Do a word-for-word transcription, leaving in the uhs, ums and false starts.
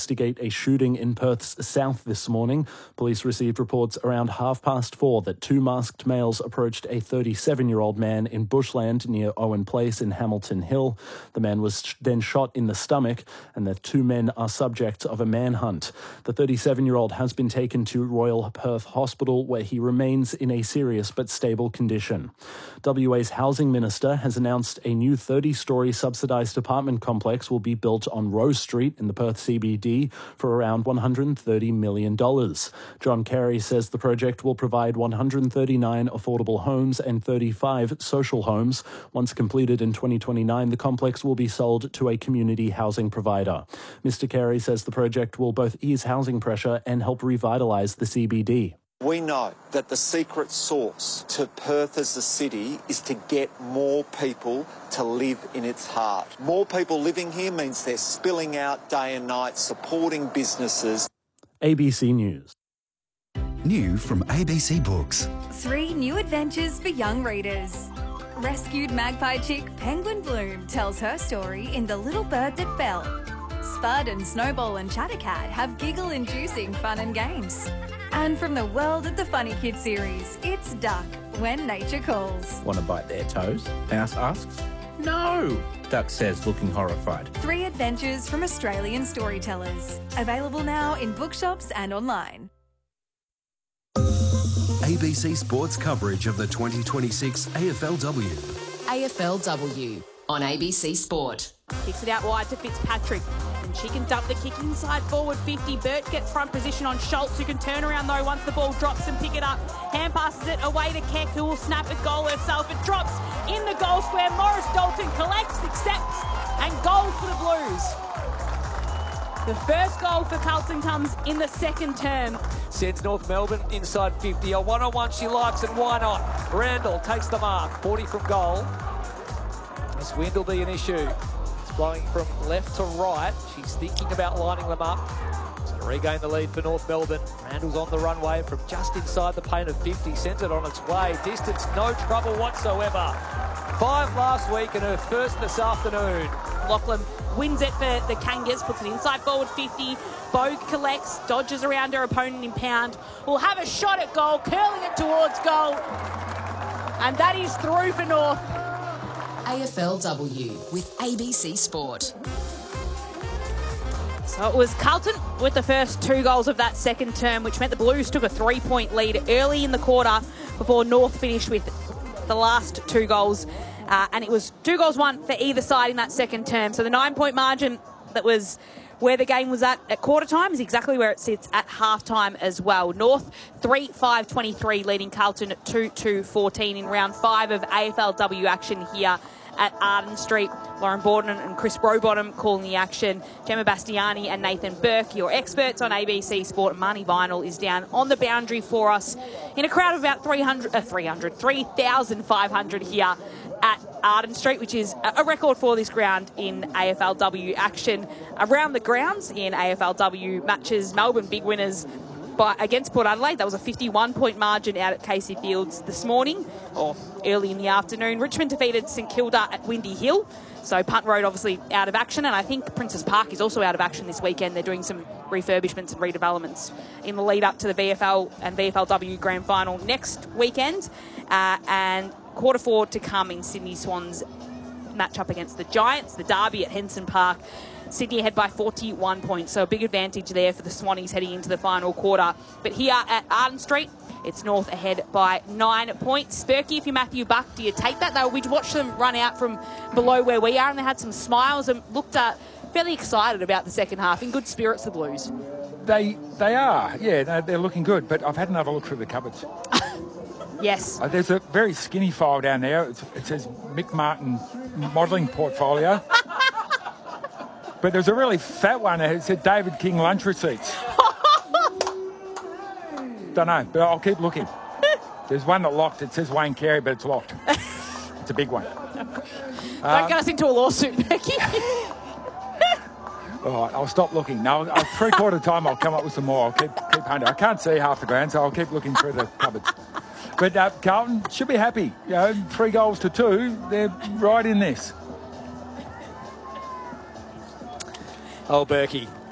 investigate a shooting in Perth's south this morning. Police received reports around half past four that two masked males approached a thirty-seven-year-old man in bushland near Owen Place in Hamilton Hill. The man was then shot in the stomach, and the two men are subject of a manhunt. The thirty-seven-year-old has been taken to Royal Perth Hospital, where he remains in a serious but stable condition. W A's Housing Minister has announced a new thirty-storey subsidised apartment complex will be built on Rose Street in the Perth C B D for around one hundred thirty million dollars. John Carey says the project will provide one hundred thirty-nine affordable homes and thirty-five social homes. Once completed in twenty twenty-nine, the complex will be sold to a community housing provider. Mister Carey says the project will both ease housing pressure and help revitalise the C B D. We know that the secret sauce to Perth as a city is to get more people to live in its heart. More people living here means they're spilling out day and night, supporting businesses. A B C News. New from A B C Books. Three new adventures for young readers. Rescued magpie chick Penguin Bloom tells her story in The Little Bird That Fell. Spud and Snowball and Chattercat have giggle-inducing fun and games. And from the world of the Funny Kids series, it's Duck, When Nature Calls. Want to bite their toes? Mouse asks. No, Duck says, looking horrified. Three adventures from Australian storytellers. Available now in bookshops and online. A B C Sports coverage of the twenty twenty-six A F L W. A F L W on A B C Sport. Kicks it out wide to Fitzpatrick. And she can dump the kick inside forward fifty. Burt gets front position on Schultz, who can turn around though once the ball drops and pick it up. Hand passes it away to Keck, who will snap a goal herself. It drops in the goal square. Morris Dalton collects, accepts, and goals for the Blues. The first goal for Carlton comes in the second term. Sends North Melbourne inside fifty. A one-on-one she likes, and why not? Randall takes the mark. forty from goal. This wind will be an issue. Blowing from left to right. She's thinking about lining them up. So to regain the lead for North Melbourne. Randall's on the runway from just inside the paint of fifty. Sends it on its way. Distance, no trouble whatsoever. Five last week and her first this afternoon. Lachlan wins it for the Kangas, puts it inside forward fifty. Bogue collects, dodges around her opponent in pound. Will have a shot at goal, curling it towards goal. And that is through for North. A F L W with A B C Sport. So it was Carlton with the first two goals of that second term, which meant the Blues took a three-point lead early in the quarter before North finished with the last two goals. Uh, and it was two goals, one for either side in that second term. So the nine-point margin that was where the game was at at quarter time is exactly where it sits at half time as well. North three five twenty-three leading Carlton two two fourteen in round five of A F L W action here at Arden Street. Lauren Borden and Chris Rowbottom calling the action. Gemma Bastiani and Nathan Burke, your experts on A B C Sport. Marnie Vinyl is down on the boundary for us in a crowd of about three hundred, uh, three hundred, three thousand five hundred here at Arden Street, which is a record for this ground in A F L W action. Around the grounds in A F L W matches, Melbourne big winners by, against Port Adelaide. That was a fifty-one point margin out at Casey Fields this morning, or early in the afternoon. Richmond defeated St Kilda at Windy Hill. So Punt Road obviously out of action, and I think Princess Park is also out of action this weekend. They're doing some refurbishments and redevelopments in the lead up to the V F L and V F L W Grand Final next weekend. Uh, and quarter four to come in Sydney Swans match up against the Giants, the derby at Henson Park. Sydney ahead by forty-one points, so a big advantage there for the Swannies heading into the final quarter. But here at Arden Street, it's North ahead by nine points. Berkey, if you're Matthew Buck, do you take that? Though we watched them run out from below where we are, and they had some smiles and looked uh, fairly excited about the second half. In good spirits, the Blues. They they are, yeah, they're looking good. But I've had another look through the cupboards. Yes. Uh, there's a very skinny file down there. It's, it says Mick Martin modelling portfolio. But there's a really fat one that said David King lunch receipts. Don't know, but I'll keep looking. There's one that locked. It says Wayne Carey, but it's locked. It's a big one. Don't um, get us into a lawsuit, Becky. All right, I'll stop looking. No, I'll, three-quarter time I'll come up with some more. I'll keep keep hunting. I can't see half the ground, so I'll keep looking through the cupboards. But uh, Carlton should be happy. You know, three goals to two. They're right in this. Oh, Berkey,